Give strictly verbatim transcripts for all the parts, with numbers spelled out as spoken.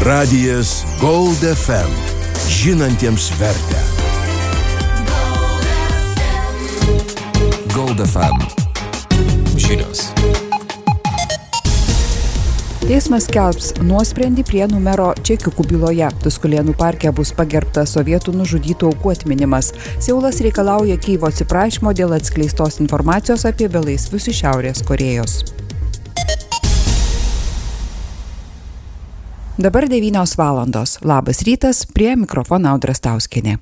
Radijas Gold F M. Žinantiems vertę. Gold F M. Žinios. Teismas skelbs nuosprendį Prienų mero čekiukų byloje. Tuskulėnų parke bus pagerbtas sovietų nužudytų aukų atminimas. Seulas reikalauja Kyjivo atsiprašymo dėl atskleistos informacijos apie belaisvius iš Šiaurės Korėjos. Dabar devynios valandos. Labas rytas, prie mikrofono Audra Stauskienė.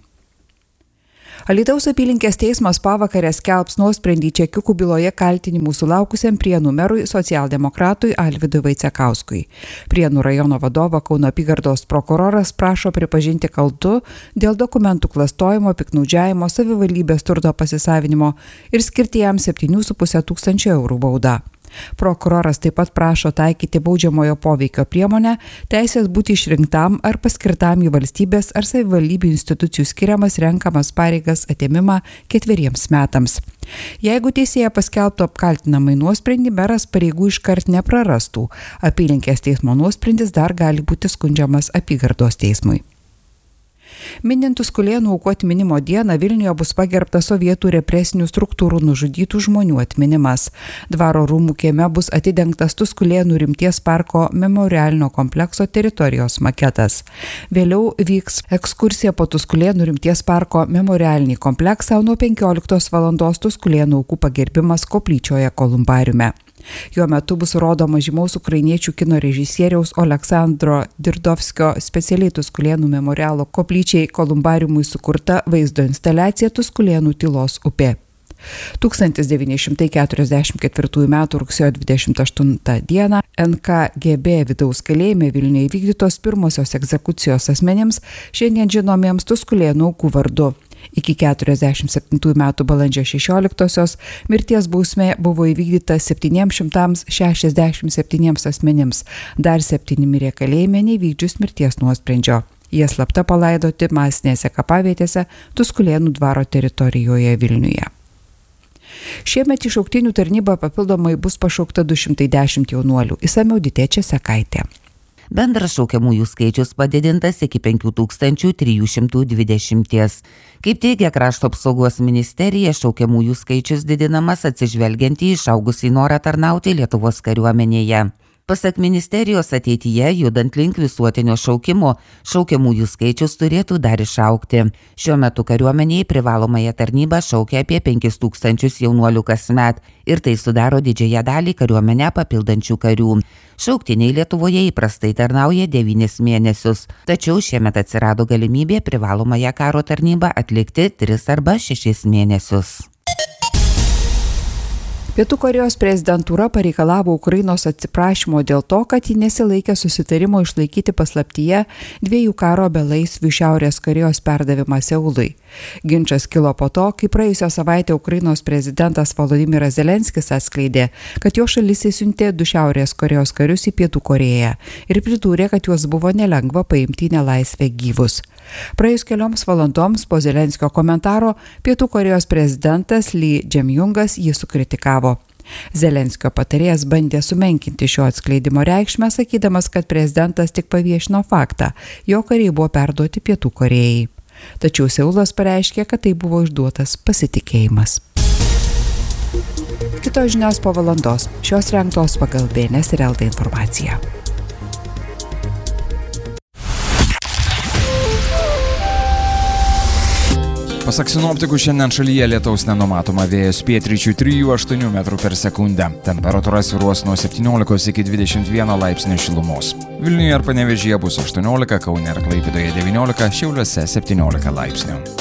Alytaus apylinkės teismas pavakarę skelbs nuosprendį čekiukų byloje kaltinimų sulaukusiam Prienų merui socialdemokratui Alvydui Vaicekauskui. Prienų rajono vadovo Kauno apygardos prokuroras prašo pripažinti kaltu dėl dokumentų klastojimo, piktnaudžiavimo, savivaldybės turto pasisavinimo ir skirti jam septynių su puse tūkstančio eurų baudą. Prokuroras taip pat prašo taikyti baudžiamojo poveikio priemonę, teisės būti išrinktam ar paskirtam į valstybės ar savivaldybių institucijų skiriamas renkamas pareigas atėmimą ketveriems metams. Jeigu teisėja paskelbtų apkaltinamai nuosprendį, meras pareigų iškart neprarastų. Apylinkės teismo nuosprendis dar gali būti skundžiamas apygardos teismui. Minint Tuskulėnų aukų atminimo dieną, Vilniuje bus pagerbtas sovietų represinių struktūrų nužudytų žmonių atminimas. Dvaro rūmų kieme bus atidengtas Tuskulėnų rimties parko memorialinio komplekso teritorijos maketas. Vėliau vyks ekskursija po Tuskulėnų rimties parko memorialinį kompleksą, nuo penkioliktos valandos Tuskulėnų aukų pagerbimas koplyčioje Kolumbariume. Jo metu bus rodoma žymaus ukrainiečių kino režisieriaus Oleksandro Dirdovskio specialiai Tuskulėnų memorialo koplyčiai Kolumbariumui sukurta vaizdo instaliacija Tuskulėnų tylos upė. tūkstantis devyni šimtai keturiasdešimt ketvirtųjų metų rugsėjo dvidešimt aštuntą dieną N K G B vidaus kalėjime Vilniuje įvykdytos pirmosios egzekucijos asmenims, šiandien žinomiems Tuskulėnų aukų vardu. Iki keturiasdešimt septintųjų metų balandžio šešioliktosios mirties bausmė buvo įvykdyta septyniems šimtams šešiasdešimt septyniems asmenims, dar septyni mirė kalėjime neįvykdžius mirties nuosprendžio. Jie slapta palaidoti masinėse kapavietėse Tuskulėnų dvaro teritorijoje Vilniuje. Šiemet į šauktinių tarnybą papildomai bus pašaukta du šimtai dešimt jaunuolių. Išsamiau Ditė Česekaitė. Bendras šaukiamųjų skaičius padidintas iki penkių tūkstančių trijų šimtų dvidešimties. Kaip teigia Krašto apsaugos ministerija, šaukiamųjų skaičius didinamas atsižvelgiant į išaugusį norą tarnauti Lietuvos kariuomenėje. Pasak ministerijos, ateityje, judant link visuotinio šaukimo, šaukiamųjų skaičius turėtų dar išaugti. Šiuo metu kariuomenėje privalomąją tarnybą šaukia apie penkis tūkstančius jaunuolių kasmet ir tai sudaro didžiąją dalį kariuomenę papildančių karių. Šauktiniai Lietuvoje įprastai tarnauja devynis mėnesius, tačiau šiemet atsirado galimybė privalomąją karo tarnybą atlikti tris arba šešis mėnesius. Pietų Korėjos prezidentūra pareikalavo Ukrainos atsiprašymo dėl to, kad ji nesilaikė susitarimo išlaikyti paslaptyje dviejų karo belaisvių Šiaurės Korėjos perdavimą Seului. Ginčas kilo po to, kai praėjusią savaitę Ukrainos prezidentas Volodymyras Zelenskis atskleidė, kad jo šalis įsiuntė du Šiaurės Korėjos karius į Pietų Korėją ir pridūrė, kad juos buvo nelengva paimti į nelaisvę gyvus. Praėjus kelioms valandoms po Zelenskio komentaro, Pietų Korėjos prezidentas Lee Jae-myungas jį sukritikavo. Zelenskio patarėjas bandė sumenkinti šio atskleidimo reikšmę, sakydamas, kad prezidentas tik paviešino faktą, jo kariai buvo perduoti Pietų Korėjai. Tačiau Seulas pareiškė, kad tai buvo išduotas pasitikėjimas. Kitos žinios po valandos. Šios rengtos pagal B N S ir L T informaciją. Pasak sinoptikų, šiandien šalyje lietaus nenumatoma, vėjas pietryčių trijų aštuonių metrų per sekundę. Temperatūra svyruos nuo septyniolikos iki dvidešimt vieno laipsnio šilumos. Vilniuje ir Panevėžyje bus aštuoniolika, Kaune ir Klaipėdoje devyniolika, Šiauliuose septyniolika laipsnių.